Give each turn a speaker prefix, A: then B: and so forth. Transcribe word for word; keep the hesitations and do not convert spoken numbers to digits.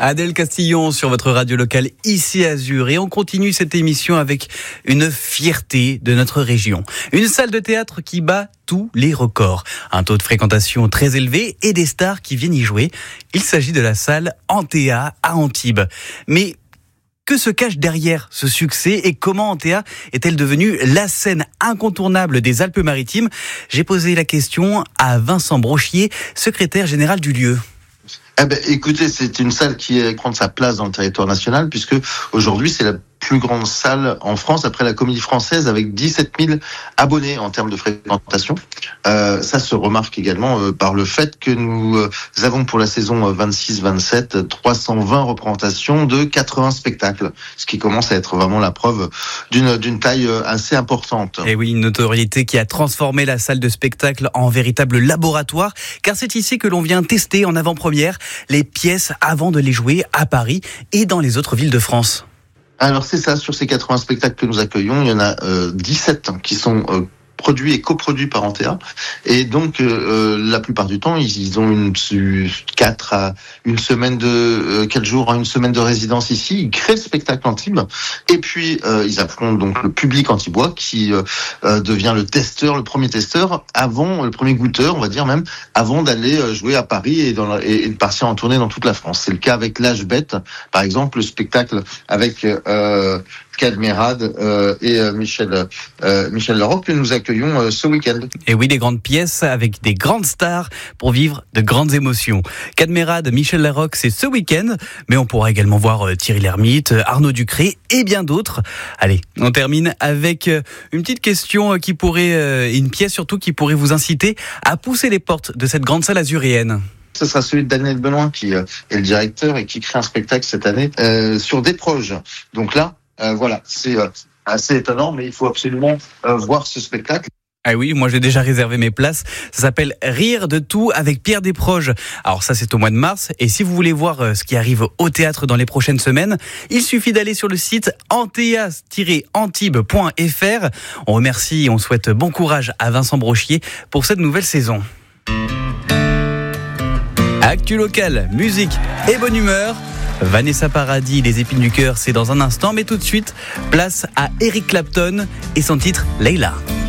A: Adèle Castillon sur votre radio locale ici Azur, et on continue cette émission avec une fierté de notre région. Une salle de théâtre qui bat tous les records. Un taux de fréquentation très élevé et des stars qui viennent y jouer. Il s'agit de la salle Antea à Antibes. Mais que se cache derrière ce succès et comment Antea est-elle devenue la scène incontournable des Alpes-Maritimes ? J'ai posé la question à Vincent Brochier, secrétaire général du lieu.
B: Eh ben, écoutez, c'est une salle qui prend sa place dans le territoire national, puisque aujourd'hui c'est la plus grande salle en France après la Comédie Française, avec dix-sept mille abonnés en termes de fréquentation. Euh, ça se remarque également euh, par le fait que nous euh, avons pour la saison vingt-six vingt-sept trois cent vingt représentations de quatre-vingts spectacles, ce qui commence à être vraiment la preuve d'une d'une taille assez importante.
A: Et oui, une notoriété qui a transformé la salle de spectacle en véritable laboratoire, car c'est ici que l'on vient tester en avant-première les pièces avant de les jouer à Paris et dans les autres villes de France.
B: Alors c'est ça, sur ces quatre-vingts spectacles que nous accueillons, il y en a euh, dix-sept qui sont euh, produits et coproduits par Antea, et donc euh, la plupart du temps ils, ils ont une quatre à une semaine de euh, quatre jours à une semaine de résidence ici. Ils créent le spectacle Antibes et puis euh, ils affrontent donc le public antibois qui euh, euh, devient le testeur, le premier testeur avant le premier goûteur, on va dire même avant d'aller euh, jouer à Paris et, dans la, et, et de partir en tournée dans toute la France. C'est le cas avec L'Âge Bête, par exemple, le spectacle avec euh, Cadmerade euh, et euh, Michel euh, Michel Larocque que nous accueillons euh, ce week-end.
A: Et oui, des grandes pièces avec des grandes stars pour vivre de grandes émotions. Cadmerade, Michel Larocque, c'est ce week-end, mais on pourra également voir euh, Thierry Lhermitte, Arnaud Ducré et bien d'autres. Allez, on termine avec euh, une petite question qui pourrait, euh, une pièce surtout qui pourrait vous inciter à pousser les portes de cette grande salle azuréenne.
B: Ce sera celui de Daniel Benoît qui euh, est le directeur et qui crée un spectacle cette année euh, sur des proches. Donc là, Euh, voilà, c'est euh, assez étonnant, mais il faut absolument euh, voir ce spectacle.
A: Ah oui, moi j'ai déjà réservé mes places. Ça s'appelle Rire de tout avec Pierre Desproges. Alors ça c'est au mois de mars, et si vous voulez voir ce qui arrive au théâtre dans les prochaines semaines, il suffit d'aller sur le site antea tiret antibes point f r. On remercie et on souhaite bon courage à Vincent Brochier pour cette nouvelle saison. Actu local, musique et bonne humeur. Vanessa Paradis, Les épines du cœur, c'est dans un instant, mais tout de suite, place à Eric Clapton et son titre Layla.